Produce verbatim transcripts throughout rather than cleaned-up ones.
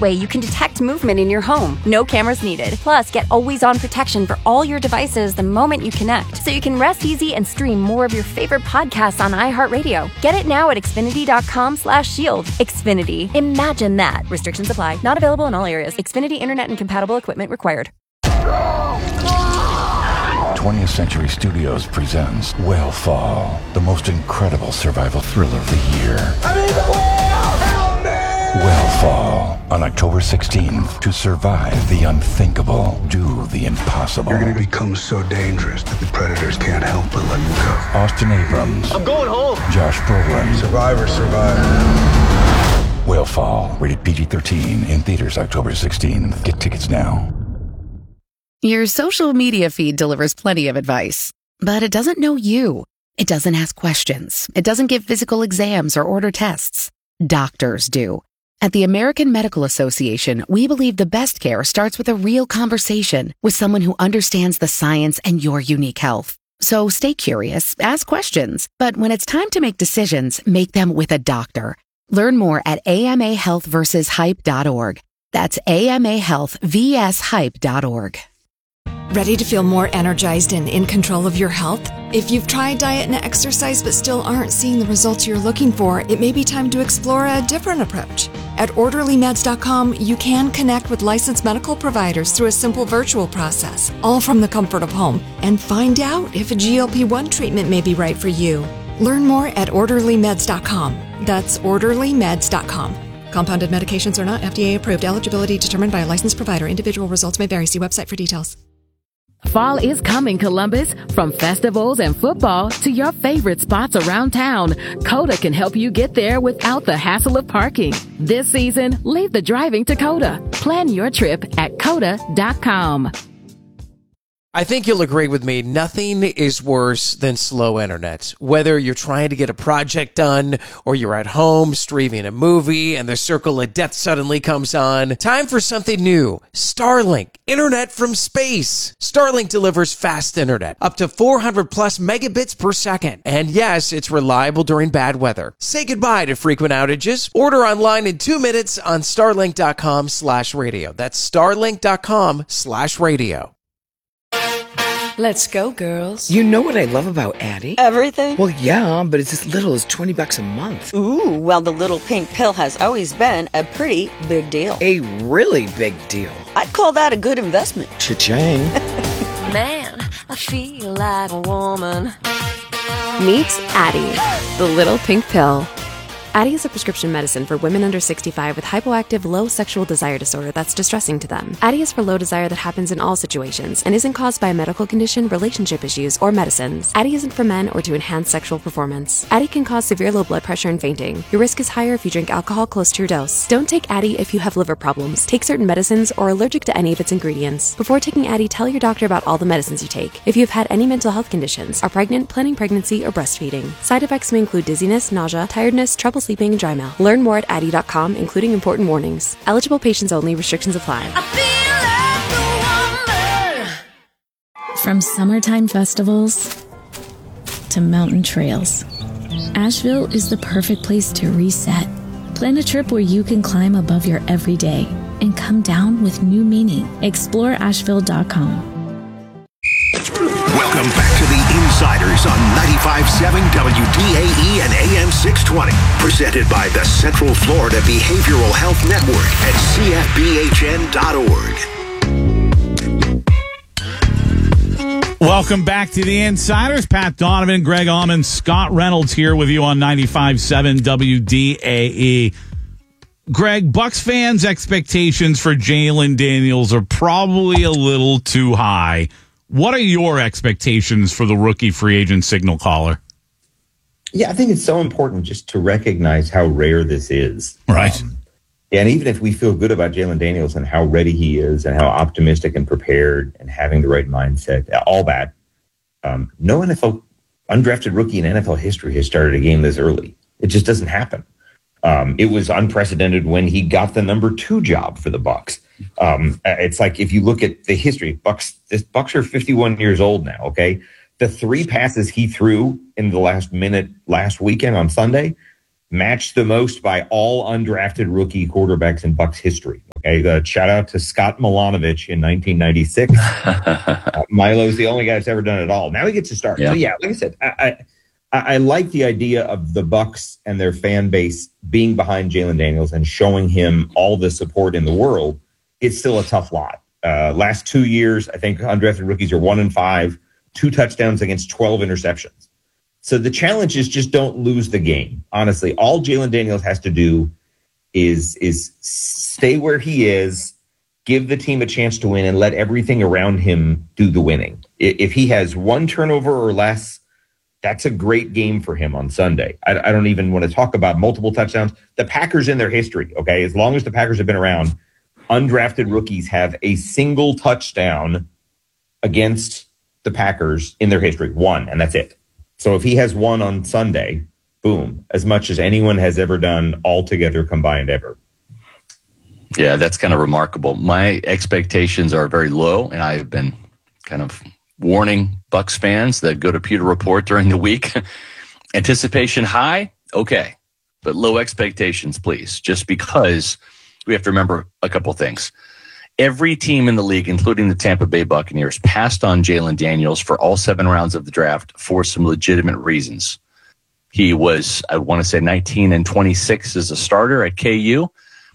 way, you can detect movement in your home. No cameras needed. Plus, get always-on protection for all your devices the moment you connect, so you can rest easy and stream more of your favorite podcasts on iHeartRadio. Get it now at Xfinity.com slash shield. Xfinity. Imagine that. Restrictions apply. Not available in all areas. Xfinity Internet and compatible equipment required. twentieth Century Studios presents Whalefall, the most incredible survival thriller of the year. I need the whale! Help me! Whalefall, on October sixteenth. To survive the unthinkable, do the impossible. You're gonna become so dangerous that the predators can't help but let you go. Austin Abrams. I'm going home. Josh Brolin. Survivor, survivor. Whalefall, rated P G thirteen, in theaters October sixteenth. Get tickets now. Your social media feed delivers plenty of advice, but it doesn't know you. It doesn't ask questions. It doesn't give physical exams or order tests. Doctors do. At the American Medical Association, we believe the best care starts with a real conversation with someone who understands the science and your unique health. So stay curious, ask questions, but when it's time to make decisions, make them with a doctor. Learn more at A M A health versus hype dot org. That's A M A health versus hype dot org. Ready to feel more energized and in control of your health? If you've tried diet and exercise but still aren't seeing the results you're looking for, it may be time to explore a different approach. At orderly meds dot com, you can connect with licensed medical providers through a simple virtual process, all from the comfort of home, and find out if a G L P one treatment may be right for you. Learn more at orderly meds dot com. That's orderly meds dot com. Compounded medications are not F D A approved. Eligibility determined by a licensed provider. Individual results may vary. See website for details. Fall is coming, Columbus. From festivals and football to your favorite spots around town, Coda can help you get there without the hassle of parking. This season, leave the driving to Coda. Plan your trip at coda dot com. I think you'll agree with me, nothing is worse than slow internet. Whether you're trying to get a project done or you're at home streaming a movie and the circle of death suddenly comes on, time for something new. Starlink, internet from space. Starlink delivers fast internet, up to four hundred plus megabits per second. And yes, it's reliable during bad weather. Say goodbye to frequent outages. Order online in two minutes on starlink dot com slash radio. That's starlink dot com slash radio. Let's go, girls. You know what I love about Addie? Everything? Well, yeah, but it's as little as twenty bucks a month. Ooh, well, the little pink pill has always been a pretty big deal. A really big deal. I'd call that a good investment. Cha-ching. Man, I feel like a woman. Meet Addie, the little pink pill. Addie is a prescription medicine for women under sixty-five with hypoactive low sexual desire disorder that's distressing to them. Addie is for low desire that happens in all situations and isn't caused by a medical condition, relationship issues, or medicines. Addie isn't for men or to enhance sexual performance. Addie can cause severe low blood pressure and fainting. Your risk is higher if you drink alcohol close to your dose. Don't take Addie if you have liver problems, take certain medicines, or are allergic to any of its ingredients. Before taking Addie, tell your doctor about all the medicines you take. If you've had any mental health conditions, are pregnant, planning pregnancy, or breastfeeding. Side effects may include dizziness, nausea, tiredness, trouble sleeping, and dry mouth. Learn more at addie dot com, including important warnings. Eligible patients only. Restrictions apply. From summertime festivals to mountain trails, Asheville is the perfect place to reset. Plan a trip where you can climb above your everyday and come down with new meaning. explore asheville dot com. Welcome back to the Insiders on ninety-five point seven W D A E and A M six twenty. Presented by the Central Florida Behavioral Health Network at C F B H N dot org. Welcome back to the Insiders. Pat Donovan, Greg Allman, Scott Reynolds here with you on ninety-five point seven W D A E. Greg, Bucs fans' expectations for Jalen Daniels are probably a little too high. What are your expectations for the rookie free agent signal caller? Yeah, I think it's so important just to recognize how rare this is. Right. Um, and even if we feel good about Jalen Daniels and how ready he is and how optimistic and prepared and having the right mindset, all that, um, no N F L undrafted rookie in N F L history has started a game this early. It just doesn't happen. Um, it was unprecedented when he got the number two job for the Bucs. Um, it's like if you look at the history, Bucs, this Bucs are fifty-one years old now. Okay, the three passes he threw in the last minute last weekend on Sunday matched the most by all undrafted rookie quarterbacks in Bucs history. Okay, uh, shout out to Scott Milanovic in nineteen ninety-six. uh, Milo's the only guy that's ever done it all. Now he gets to start. Yeah. So yeah, like I said, I, I I like the idea of the Bucs and their fan base being behind Jalen Daniels and showing him all the support in the world. It's still a tough lot. Uh, last two years, I think undrafted rookies are one and five, two touchdowns against twelve interceptions. So the challenge is just don't lose the game. Honestly, all Jalen Daniels has to do is is stay where he is, give the team a chance to win, and let everything around him do the winning. If he has one turnover or less, that's a great game for him on Sunday. I, I don't even want to talk about multiple touchdowns. The Packers in their history, okay, as long as the Packers have been around, undrafted rookies have a single touchdown against the Packers in their history. One, and that's it. So if he has one on Sunday, boom, as much as anyone has ever done altogether combined ever. Yeah, that's kind of remarkable. My expectations are very low, and I've been kind of warning Bucs fans that go to Pewter Report during the week. Anticipation high, okay, but low expectations, please, just because we have to remember a couple things. Every team in the league, including the Tampa Bay Buccaneers, passed on Jalen Daniels for all seven rounds of the draft for some legitimate reasons. He was, I want to say, nineteen and twenty-six as a starter at K U.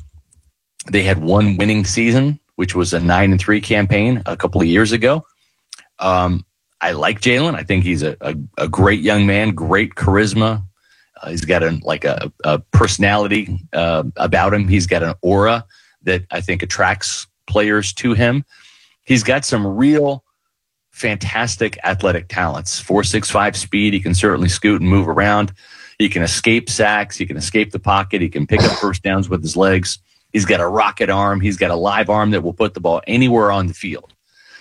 They had one winning season, which was a nine and three campaign a couple of years ago. Um, I like Jalen. I think he's a, a, a great young man, great charisma. Uh, he's got a, like a, a personality uh, about him. He's got an aura that I think attracts players to him. He's got some real fantastic athletic talents. four six five speed. He can certainly scoot and move around. He can escape sacks. He can escape the pocket. He can pick up first downs with his legs. He's got a rocket arm. He's got a live arm that will put the ball anywhere on the field.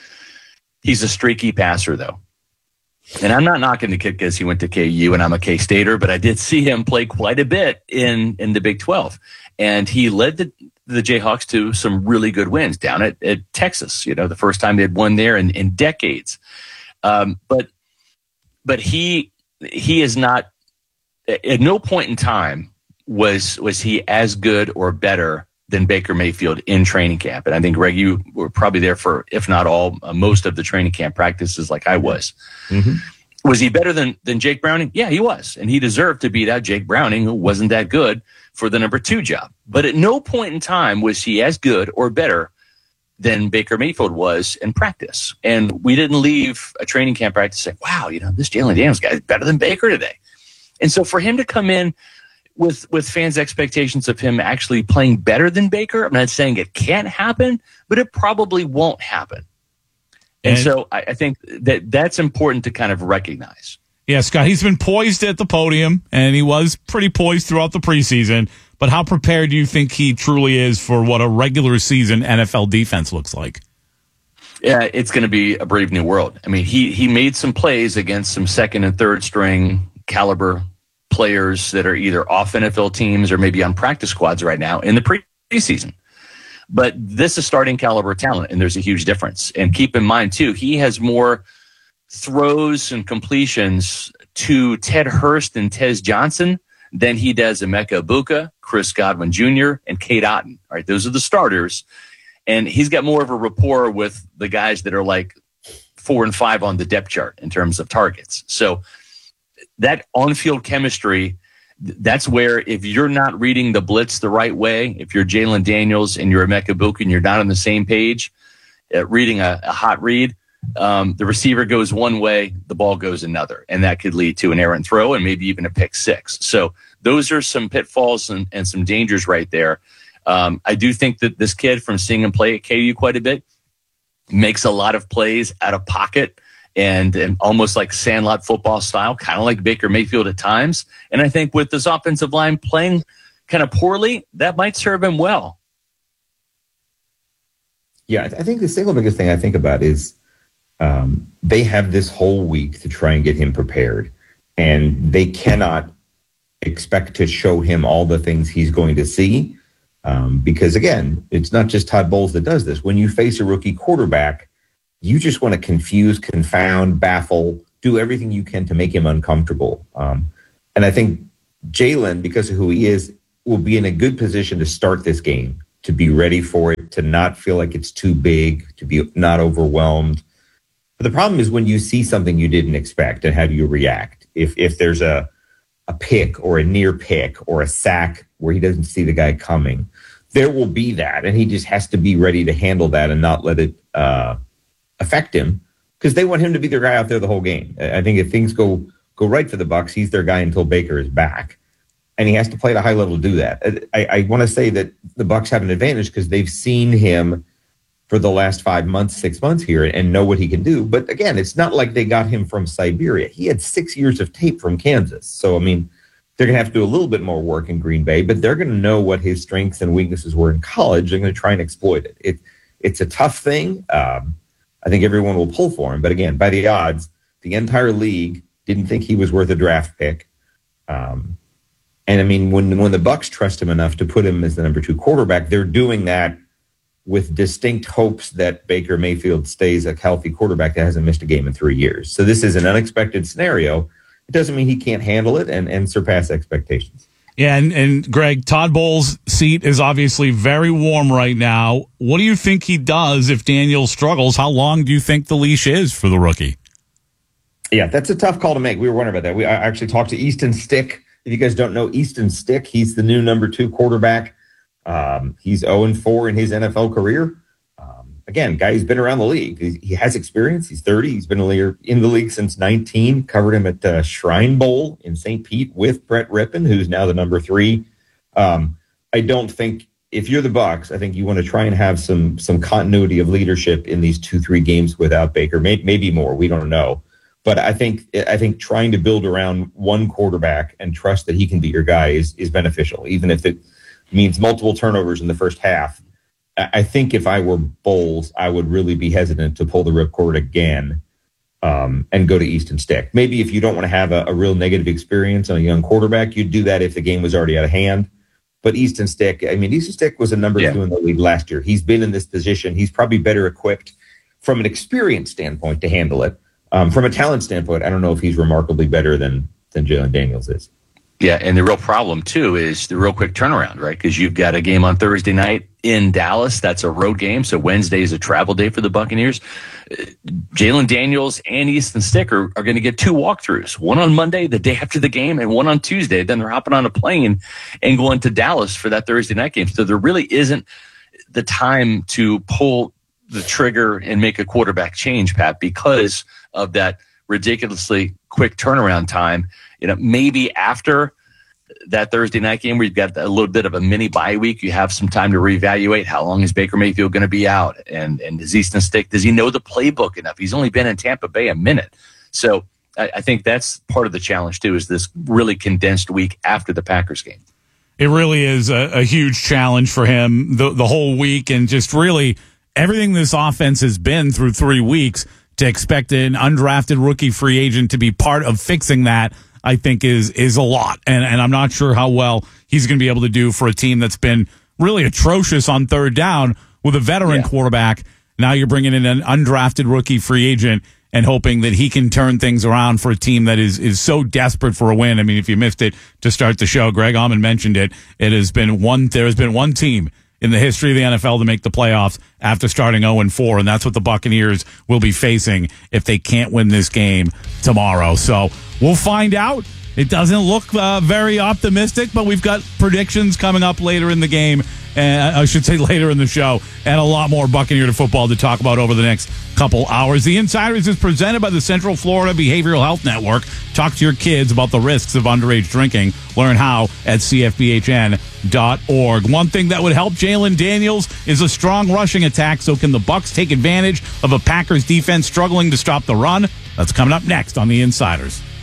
He's a streaky passer, though. And I'm not knocking the kid because he went to K U and I'm a K-Stater, but I did see him play quite a bit in, in the Big twelve. And he led the, the Jayhawks to some really good wins down at, at Texas, you know, the first time they'd won there in, in decades. Um, but but he he is not, at no point in time was was he as good or better than Baker Mayfield in training camp. And I think, Greg, you were probably there for, if not all, uh, most of the training camp practices like I was. Mm-hmm. Was he better than, than Jake Browning? Yeah, he was. And he deserved to beat out Jake Browning, who wasn't that good, for the number two job. But at no point in time was he as good or better than Baker Mayfield was in practice. And we didn't leave a training camp practice saying, wow, you know, this Jalen Daniels guy is better than Baker today. And so for him to come in with with fans' expectations of him actually playing better than Baker, I'm not saying it can't happen, but it probably won't happen. And, and so I, I think that that's important to kind of recognize. Yeah, Scott, he's been poised at the podium, and he was pretty poised throughout the preseason. But how prepared do you think he truly is for what a regular season N F L defense looks like? Yeah, it's going to be a brave new world. I mean, he he made some plays against some second and third string caliber players that are either off N F L teams or maybe on practice squads right now in the preseason. But this is starting caliber talent, and there's a huge difference. And keep in mind, too, he has more throws and completions to Ted Hurst and Tez Johnson than he does Emeka Egbuka, Chris Godwin Junior, and Kate Otten. All right, those are the starters. And he's got more of a rapport with the guys that are like four and five on the depth chart in terms of targets. So that on-field chemistry, that's where if you're not reading the blitz the right way, if you're Jalen Daniels and you're Emeka Egbuka and you're not on the same page, uh, reading a, a hot read, um, the receiver goes one way, the ball goes another, and that could lead to an errant throw and maybe even a pick six. So those are some pitfalls and, and some dangers right there. Um, I do think that this kid, from seeing him play at K U quite a bit, makes a lot of plays out of pocket and, and almost like sandlot football style, kind of like Baker Mayfield at times. And I think with this offensive line playing kind of poorly, that might serve him well. Yeah, I think the single biggest thing I think about is um, they have this whole week to try and get him prepared, and they cannot expect to show him all the things he's going to see. Um, because, again, it's not just Todd Bowles that does this. When you face a rookie quarterback, you just want to confuse, confound, baffle, do everything you can to make him uncomfortable. Um, and I think Jalen, because of who he is, will be in a good position to start this game to be ready for it, to not feel like it's too big, to be not overwhelmed. But the problem is when you see something you didn't expect, and how do you react? If if there's a a pick or a near pick or a sack where he doesn't see the guy coming, there will be that, and he just has to be ready to handle that and not let it uh, affect him, because they want him to be their guy out there the whole game. I think if things go go right for the Bucs, he's their guy until Baker is back, and he has to play at a high level to do that. I, I want to say that the Bucs have an advantage because they've seen him for the last five months, six months here, and know what he can do. But again, it's not like they got him from Siberia. He had six years of tape from Kansas. So, I mean, they're going to have to do a little bit more work in Green Bay, but they're going to know what his strengths and weaknesses were in college. They're going to try and exploit it. it it's a tough thing. Um, I think everyone will pull for him. But again, by the odds, the entire league didn't think he was worth a draft pick. Um, and I mean, when, when the Bucs trust him enough to put him as the number two quarterback, they're doing that with distinct hopes that Baker Mayfield stays a healthy quarterback that hasn't missed a game in three years. So this is an unexpected scenario. It doesn't mean he can't handle it and, and surpass expectations. Yeah, and, and Greg, Todd Bowles' seat is obviously very warm right now. What do you think he does if Daniel struggles? How long do you think the leash is for the rookie? Yeah, that's a tough call to make. We were wondering about that. We I actually talked to Easton Stick. If you guys don't know Easton Stick, he's the new number two quarterback. Um, he's oh and four in his N F L career. Um, again, guy who's been around the league. He, he has experience. He's thirty. He's been in the league since nineteen. Covered him at uh, Shrine Bowl in Saint Pete with Brett Rippon, who's now the number three. Um, I don't think, if you're the Bucs, I think you want to try and have some some continuity of leadership in these two, three games without Baker. Maybe, maybe more. We don't know. But I think I think trying to build around one quarterback and trust that he can be your guy is is beneficial, even if it means multiple turnovers in the first half. I think if I were Bowles, I would really be hesitant to pull the ripcord again um, and go to Easton Stick. Maybe if you don't want to have a, a real negative experience on a young quarterback, you'd do that if the game was already out of hand. But Easton Stick, I mean, Easton Stick was a number yeah. two in the league last year. He's been in this position. He's probably better equipped from an experience standpoint to handle it. Um, from a talent standpoint, I don't know if he's remarkably better than than Jalen Daniels is. Yeah, and the real problem, too, is the real quick turnaround, right? Because you've got a game on Thursday night in Dallas. That's a road game, so Wednesday is a travel day for the Buccaneers. Uh, Jalen Daniels and Easton Stick are, are going to get two walkthroughs, one on Monday, the day after the game, and one on Tuesday. Then they're hopping on a plane and going to Dallas for that Thursday night game. So there really isn't the time to pull the trigger and make a quarterback change, Pat, because of that ridiculously quick turnaround time. You know, maybe after that Thursday night game where you've got a little bit of a mini bye week, you have some time to reevaluate how long is Baker Mayfield going to be out, and and does Easton Stick, does he know the playbook enough? He's only been in Tampa Bay a minute. So I, I think that's part of the challenge too, is this really condensed week after the Packers game. It really is a, a huge challenge for him the the whole week, and just really everything this offense has been through three weeks. To expect an undrafted rookie free agent to be part of fixing that, I think is is a lot. And and I'm not sure how well he's going to be able to do for a team that's been really atrocious on third down with a veteran yeah. quarterback. Now you're bringing in an undrafted rookie free agent and hoping that he can turn things around for a team that is is so desperate for a win. I mean, if you missed it to start the show, Greg Auman mentioned it. It has been one, there has been one team in the history of the N F L to make the playoffs after starting oh and four, and that's what the Buccaneers will be facing if they can't win this game tomorrow. So we'll find out. It doesn't look uh, very optimistic, but we've got predictions coming up later in the game, and I should say later in the show, and a lot more Buccaneer football to talk about over the next couple hours. The Insiders is presented by the Central Florida Behavioral Health Network. Talk to your kids about the risks of underage drinking. Learn how at C F B H N dot org. One thing that would help Jalen Daniels is a strong rushing attack. So can the Bucs take advantage of a Packers defense struggling to stop the run? That's coming up next on The Insiders.